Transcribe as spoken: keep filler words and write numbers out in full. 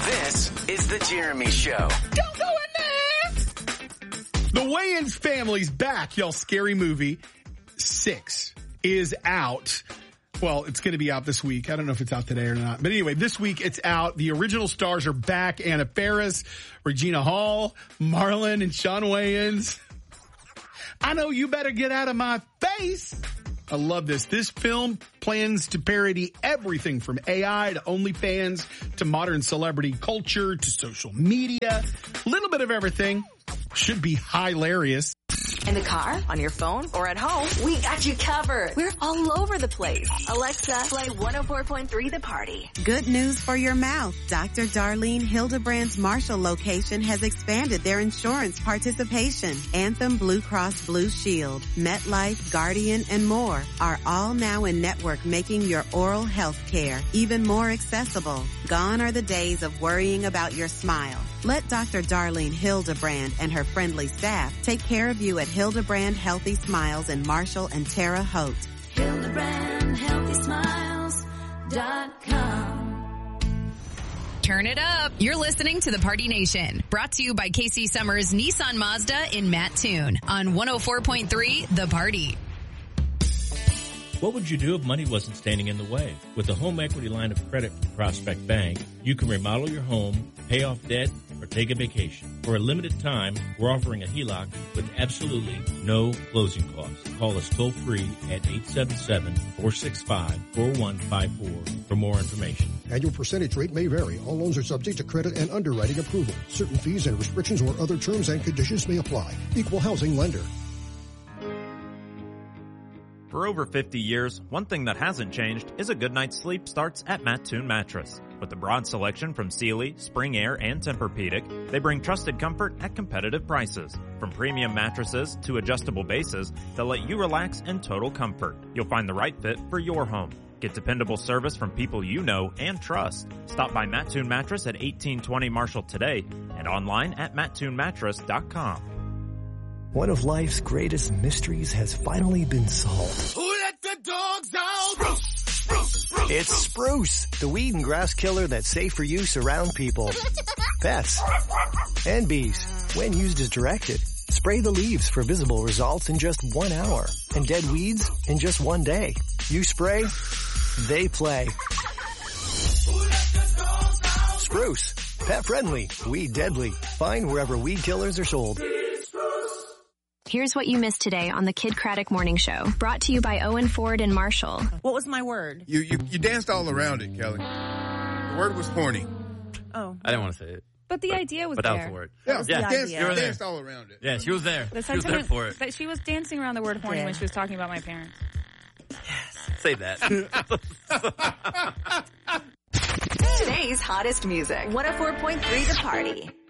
This is The Jeremy Show. Don't go in there! The Wayans Family's back, y'all. Scary Movie six is out. Well, it's going to be out this week. I don't know if it's out today or not. But anyway, this week it's out. The original stars are back. Anna Faris, Regina Hall, Marlon, and Sean Wayans. I know you better get out of my face. I love this. This film plans to parody everything from A I to OnlyFans to modern celebrity culture to social media. A little bit of everything. Should be hilarious. In the car, on your phone, or at home, we got you covered. We're all over the place. Alexa, play one oh four point three The Party. Good news for your mouth. Doctor Darlene Hildebrand's Marshall location has expanded their insurance participation. Anthem Blue Cross Blue Shield, MetLife, Guardian, and more are all now in network, making your oral health care even more accessible. Gone are the days of worrying about your smile. Let Doctor Darlene Hildebrand and her friendly staff take care of you at Hildebrand Healthy Smiles in Marshall and Terre Haute. Hildebrand Healthy Smiles dot com. Turn it up. You're listening to The Party Nation. Brought to you by Casey Summers Nissan Mazda in Mattoon on one oh four point three The Party. What would you do if money wasn't standing in the way? With a home equity line of credit from Prospect Bank, you can remodel your home, pay off debt, or take a vacation. For a limited time, we're offering a H E L O C with absolutely no closing costs. Call us toll free at eight seven seven, four six five, four one five four for more information. Annual percentage rate may vary. All loans are subject to credit and underwriting approval. Certain fees and restrictions or other terms and conditions may apply. Equal housing lender. For over fifty years, one thing that hasn't changed is a good night's sleep starts at Mattoon Mattress. With a broad selection from Sealy, Spring Air, and Tempur-Pedic, they bring trusted comfort at competitive prices. From premium mattresses to adjustable bases that let you relax in total comfort. You'll find the right fit for your home. Get dependable service from people you know and trust. Stop by Mattoon Mattress at eighteen twenty Marshall today and online at mattoon mattress dot com. One of life's greatest mysteries has finally been solved. Who let the dogs out? Spruce, spruce, spruce. It's Spruce, the weed and grass killer that's safe for use around people, pets, and bees. When used as directed, spray the leaves for visible results in just one hour and dead weeds in just one day. You spray, they play. Spruce, pet friendly, weed deadly. Find wherever weed killers are sold. Here's what you missed today on the Kid Craddock Morning Show. Brought to you by Owen Ford and Marshall. What was my word? You you, you danced all around it, Kelly. The word was horny. Oh. I didn't want to say it. But the but, idea was but there. But that was the word. Yeah, was yeah. The Danced, idea. you danced all around it. Yeah, she was there. The she was there for it. That she was dancing around the word horny yeah. when she was talking about my parents. Yes. Say that. Today's hottest music. one oh four point three The Party.